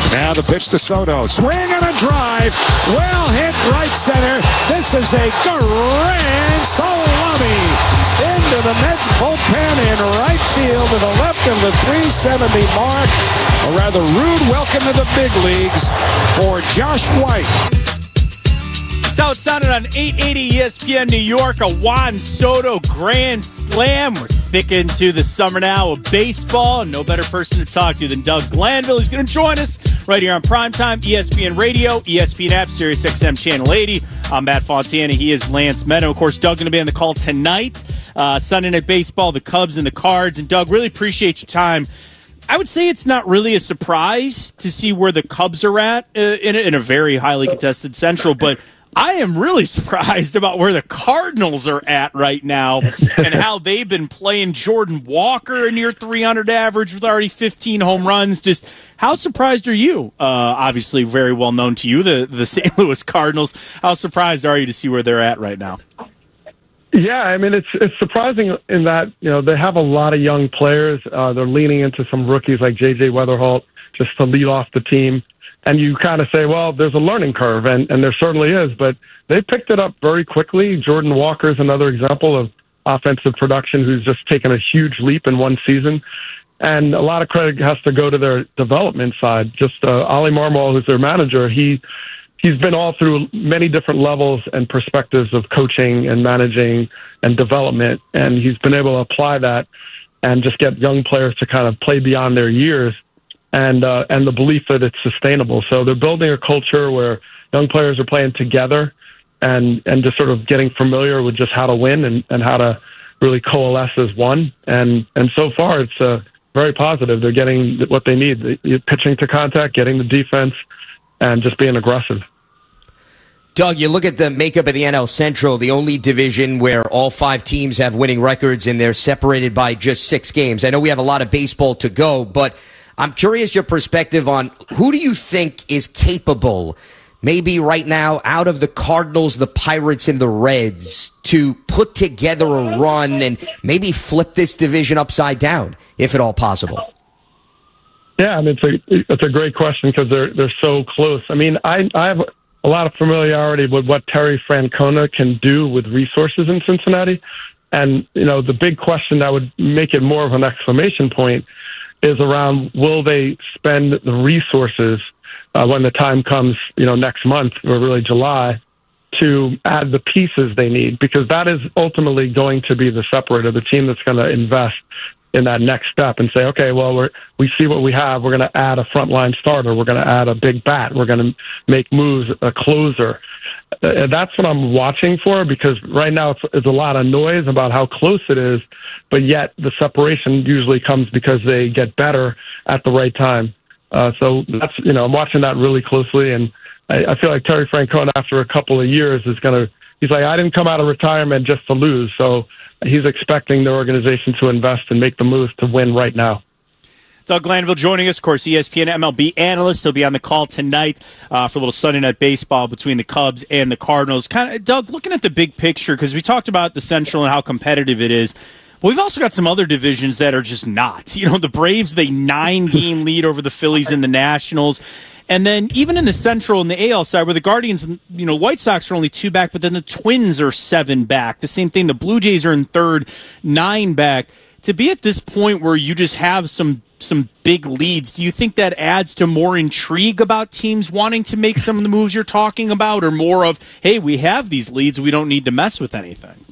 Now the pitch to Soto. Swing and a drive. Well hit right center. This is a grand salami into the Mets bullpen in right field to the left of the 370 mark. A rather rude welcome to the big leagues for Josh White. That's how it sounded on 880 ESPN New York. A Juan Soto grand slam. We're thick into the summer now of baseball, and no better person to talk to than Doug Glanville. He's going to join us right here on Primetime, ESPN Radio, ESPN app, Sirius XM Channel 80. I'm Matt Fontana. He is Lance Meadow. Of course, Doug going to be on the call tonight. Sunday Night Baseball, the Cubs and the Cards. And Doug, really appreciate your time. I would say it's not really a surprise to see where the Cubs are at in a very highly contested Central, but I am really surprised about where the Cardinals are at right now and how they've been playing. Jordan Walker, a near 300 average with already 15 home runs. Just how surprised are you? Obviously, very well known to you, the St. Louis Cardinals. How surprised are you to see where they're at right now? Yeah, I mean, it's surprising in that, they have a lot of young players. They're leaning into some rookies like J.J. Weatherholt just to lead off the team. And you kind of say, well, there's a learning curve, and there certainly is, but they picked it up very quickly. Jordan Walker is another example of offensive production who's just taken a huge leap in one season. And a lot of credit has to go to their development side. Just Ollie Marmol, who's their manager, he's been all through many different levels and perspectives of coaching and managing and development, and he's been able to apply that and just get young players to kind of play beyond their years. And the belief that it's sustainable. So they're building a culture where young players are playing together and just sort of getting familiar with just how to win and how to really coalesce as one. And so far, it's very positive. They're getting what they need, pitching to contact, getting the defense, and just being aggressive. Doug, you look at the makeup of the NL Central, the only division where all 5 teams have winning records and they're separated by just 6 games. I know we have a lot of baseball to go, but I'm curious your perspective on who do you think is capable, maybe right now, out of the Cardinals, the Pirates, and the Reds, to put together a run and maybe flip this division upside down, if at all possible? Yeah, I mean, it's a great question because they're so close. I mean, I have a lot of familiarity with what Terry Francona can do with resources in Cincinnati. And, the big question that would make it more of an exclamation point is around, will they spend the resources when the time comes, next month or really July, to add the pieces they need? Because that is ultimately going to be the separator, the team that's going to invest in that next step and say, okay, well, we see what we have. We're going to add a frontline starter. We're going to add a big bat. We're going to make moves, a closer. That's what I'm watching for, because right now it's a lot of noise about how close it is, but yet the separation usually comes because they get better at the right time. So that's, I'm watching that really closely, and I feel like Terry Francona, after a couple of years, he's like, I didn't come out of retirement just to lose. So he's expecting the organization to invest and make the moves to win right now. Doug Glanville joining us, of course, ESPN MLB analyst. He'll be on the call tonight for a little Sunday Night Baseball between the Cubs and the Cardinals. Doug, looking at the big picture, because we talked about the Central and how competitive it is, but we've also got some other divisions that are just not. The Braves, they 9-game lead over the Phillies and the Nationals. And then even in the Central and the AL side, where the Guardians, White Sox are only 2 back, but then the Twins are 7 back. The same thing, the Blue Jays are in third, 9 back. To be at this point where you just have some big leads, do you think that adds to more intrigue about teams wanting to make some of the moves you're talking about, or more of, hey, we have these leads, we don't need to mess with anything?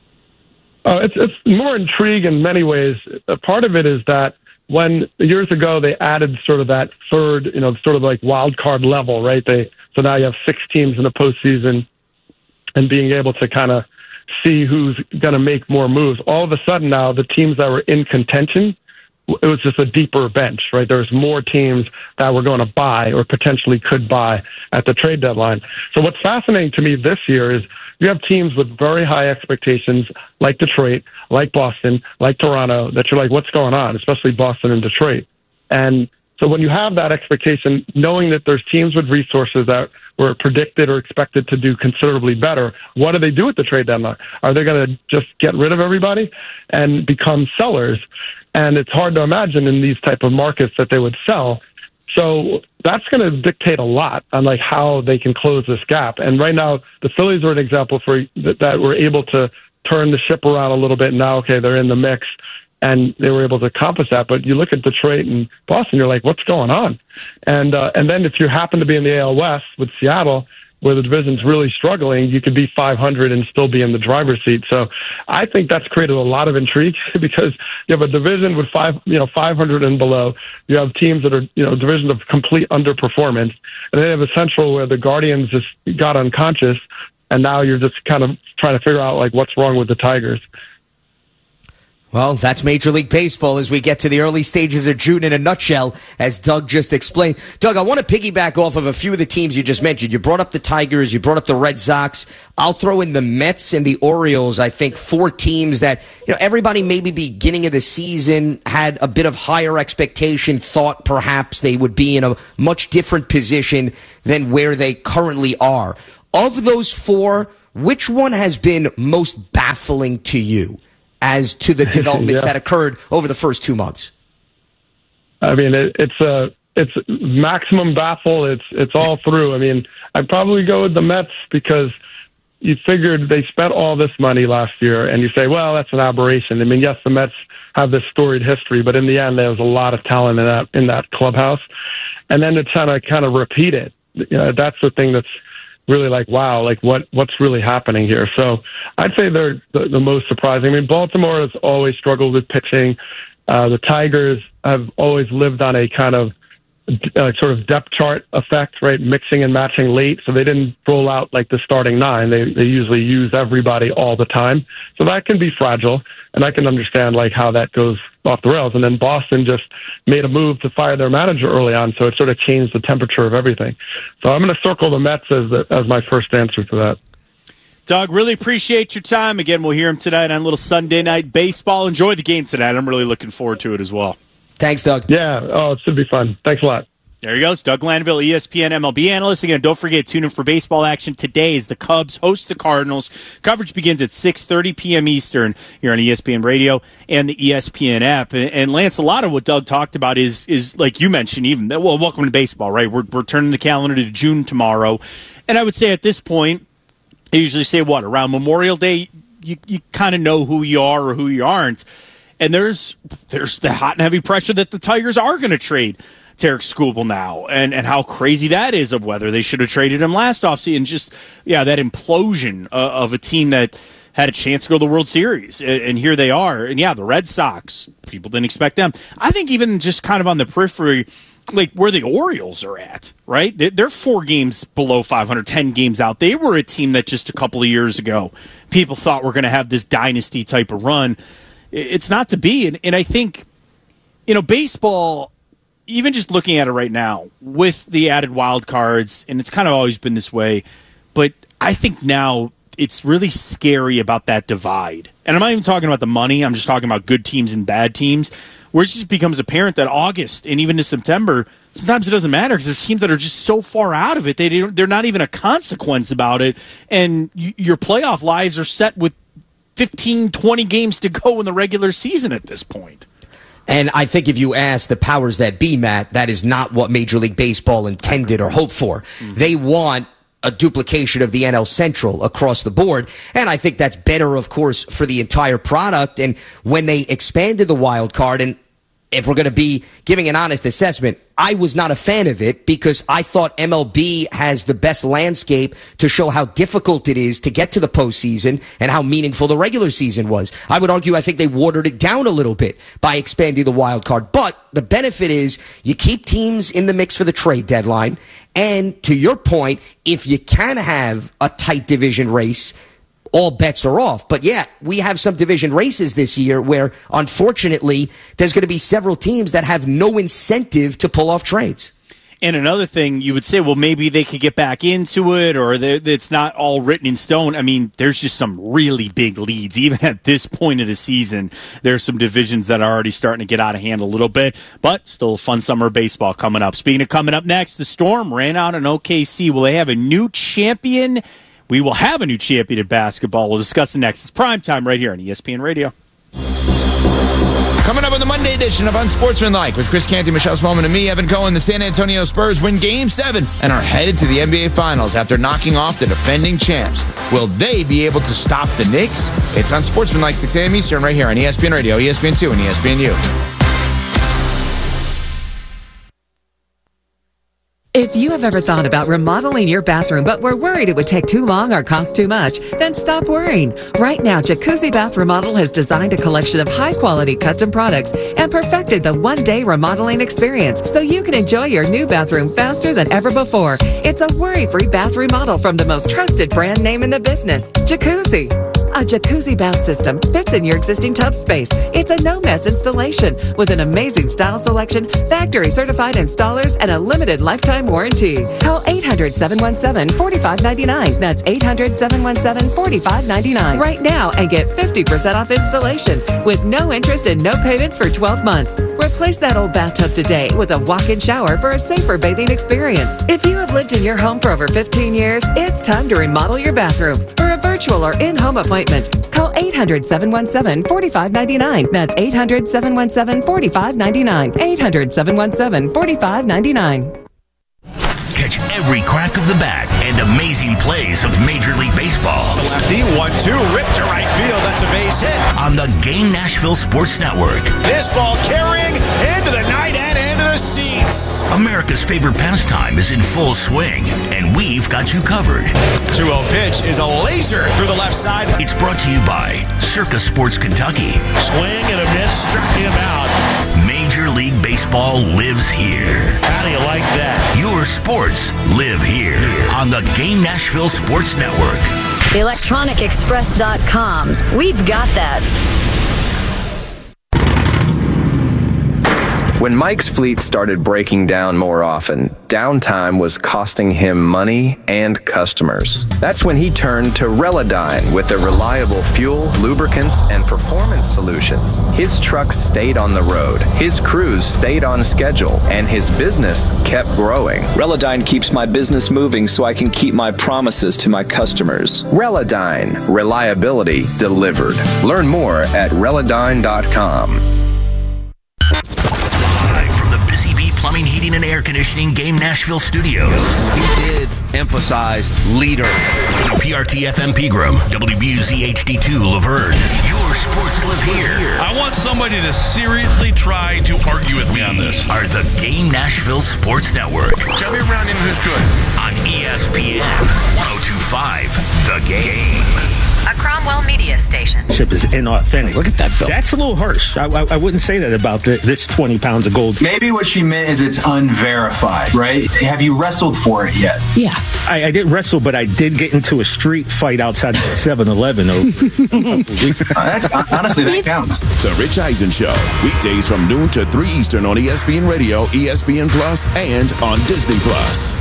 It's more intrigue in many ways. A part of it is that when years ago they added sort of that third, sort of like wild card level, right? So now you have 6 teams in the postseason, and being able to kind of see who's going to make more moves. All of a sudden now, the teams that were in contention, it was just a deeper bench, right? There's more teams that were going to buy or potentially could buy at the trade deadline. So what's fascinating to me this year is you have teams with very high expectations, like Detroit, like Boston, like Toronto, that you're like, what's going on? Especially Boston and Detroit. And so when you have that expectation, knowing that there's teams with resources that were predicted or expected to do considerably better, what do they do at the trade deadline? Are they going to just get rid of everybody and become sellers? And it's hard to imagine in these type of markets that they would sell. So that's going to dictate a lot on like how they can close this gap. And right now, the Phillies are an example for that were able to turn the ship around a little bit. Now, okay, they're in the mix, and they were able to accomplish that. But you look at Detroit and Boston, you're like, what's going on? And then if you happen to be in the AL West with Seattle, where the division's really struggling, you could be 500 and still be in the driver's seat. So I think that's created a lot of intrigue because you have a division with 500 and below. You have teams that are, divisions of complete underperformance. And then you have a Central where the Guardians just got unconscious. And now you're just kind of trying to figure out like what's wrong with the Tigers. Well, that's Major League Baseball as we get to the early stages of June in a nutshell, as Doug just explained. Doug, I want to piggyback off of a few of the teams you just mentioned. You brought up the Tigers, you brought up the Red Sox. I'll throw in the Mets and the Orioles. I think 4 teams that, everybody maybe beginning of the season had a bit of higher expectation, thought perhaps they would be in a much different position than where they currently are. Of those 4, which one has been most baffling to you as to the developments that occurred over the first 2 months? I mean, it's maximum baffle. It's all through. I mean, I'd probably go with the Mets because you figured they spent all this money last year, and you say, well, that's an aberration. I mean, yes, the Mets have this storied history, but in the end, there was a lot of talent in that clubhouse, and then to kind of repeat it. That's the thing that's really like, wow, like what's really happening here? So I'd say they're the most surprising. I mean, Baltimore has always struggled with pitching. The Tigers have always lived on a kind of sort of depth chart effect, right? Mixing and matching late. So they didn't roll out like the starting 9. They usually use everybody all the time. So that can be fragile. And I can understand like how that goes off the rails. And then Boston just made a move to fire their manager early on. So it sort of changed the temperature of everything. So I'm going to circle the Mets as my first answer to that. Doug, really appreciate your time. Again, we'll hear him tonight on a little Sunday Night Baseball. Enjoy the game tonight. I'm really looking forward to it as well. Thanks, Doug. Yeah. Oh, it should be fun. Thanks a lot. There he goes, Doug Glanville, ESPN MLB analyst. Again, don't forget, tune in for baseball action today as the Cubs host the Cardinals. Coverage begins at 6:30 p.m. Eastern here on ESPN Radio and the ESPN app. And Lance, a lot of what Doug talked about is like you mentioned, welcome to baseball, right? We're turning the calendar to June tomorrow. And I would say at this point, I usually say around Memorial Day, you kind of know who you are or who you aren't. And there's the hot and heavy pressure that the Tigers are going to trade Tarik Skubal now, and how crazy that is of whether they should have traded him last offseason. Just, that implosion of a team that had a chance to go to the World Series, and here they are. And, the Red Sox, people didn't expect them. I think even just kind of on the periphery, like where the Orioles are at, right? They're 4 games below 500, 10 games out. They were a team that just a couple of years ago people thought were going to have this dynasty type of run. It's not to be. And I think, baseball, even just looking at it right now with the added wild cards, and it's kind of always been this way, but I think now it's really scary about that divide. And I'm not even talking about the money. I'm just talking about good teams and bad teams, where it just becomes apparent that August and even to September, sometimes it doesn't matter because there's teams that are just so far out of it. They're not even a consequence about it. And your playoff lives are set with 15, 20 games to go in the regular season at this point. And I think if you ask the powers that be, Matt, that is not what Major League Baseball intended or hoped for. Mm-hmm. They want a duplication of the NL Central across the board. And I think that's better, of course, for the entire product. And when they expanded the wild card, and if we're going to be giving an honest assessment, I was not a fan of it because I thought MLB has the best landscape to show how difficult it is to get to the postseason and how meaningful the regular season was. I would argue I think they watered it down a little bit by expanding the wild card. But the benefit is you keep teams in the mix for the trade deadline. And to your point, if you can have a tight division race, all bets are off. But we have some division races this year where, unfortunately, there's going to be several teams that have no incentive to pull off trades. And another thing, you would say, well, maybe they could get back into it, or it's not all written in stone. I mean, there's just some really big leads. Even at this point of the season, there's some divisions that are already starting to get out of hand a little bit, but still a fun summer of baseball coming up. Speaking of coming up next, the Storm ran out in OKC. Will they have a new champion? We will have a new champion in basketball. We'll discuss it next. It's primetime right here on ESPN Radio. Coming up on the Monday edition of Unsportsmanlike with Chris Canty, Michelle Smallman, and me, Evan Cohen, the San Antonio Spurs win Game 7 and are headed to the NBA Finals after knocking off the defending champs. Will they be able to stop the Knicks? It's Unsportsmanlike, 6 a.m. Eastern, right here on ESPN Radio, ESPN2, and ESPNU. If you have ever thought about remodeling your bathroom but were worried it would take too long or cost too much, then stop worrying. Right now, Jacuzzi Bath Remodel has designed a collection of high-quality custom products and perfected the one-day remodeling experience so you can enjoy your new bathroom faster than ever before. It's a worry-free bath remodel from the most trusted brand name in the business, Jacuzzi. A jacuzzi bath system fits in your existing tub space. It's a no-mess installation with an amazing style selection, factory-certified installers, and a limited lifetime warranty. Call 800-717-4599. That's 800-717-4599 right now and get 50% off installation with no interest and no payments for 12 months. Replace that old bathtub today with a walk-in shower for a safer bathing experience. If you have lived in your home for over 15 years, it's time to remodel your bathroom. For a virtual or in-home appointment, call 800-717-4599. That's 800-717-4599. 800-717-4599. Catch every crack of the bat and amazing plays of Major League Baseball. Lefty, 1-2, ripped to right field. That's a base hit. On the Game Nashville Sports Network. This ball carrying into the night and into the seats. America's favorite pastime is in full swing, and we've got you covered. 2-0 pitch is a laser through the left side. It's brought to you by Circa Sports Kentucky. Swing and a miss, struck him out. Major League Baseball lives here. How do you like that? Your sports live here on the Game Nashville Sports Network. ElectronicExpress.com. We've got that. When Mike's fleet started breaking down more often, downtime was costing him money and customers. That's when he turned to Relodyne with their reliable fuel, lubricants, and performance solutions. His trucks stayed on the road, his crews stayed on schedule, and his business kept growing. Relodyne keeps my business moving so I can keep my promises to my customers. Relodyne, reliability delivered. Learn more at Relodyne.com. Plumbing, heating, and air conditioning Game Nashville Studios. He did emphasize leader. WPRT-FM Pegram, WBUZ-HD2 Laverne. Your sports live here. I want somebody to seriously try to argue with me on this. Are the Game Nashville Sports Network. Tell me around him who's good. On ESPN 1025, The Game. A Cromwell media station. Ship is inauthentic. Look at that, Phil. That's a little harsh. I wouldn't say that about this 20 pounds of gold. Maybe what she meant is it's unverified, right? Have you wrestled for it yet? Yeah. I didn't wrestle, but I did get into a street fight outside 7-Eleven over honestly, that counts. The Rich Eisen Show. Weekdays from noon to 3 Eastern on ESPN Radio, ESPN Plus, and on Disney Plus.